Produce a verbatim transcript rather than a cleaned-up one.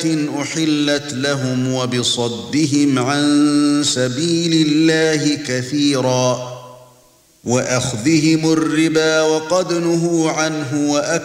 أحلت لهم وبصدهم عن سبيل الله كثيرا وأخذهم الربا وقد نهوا عنه وأكلوا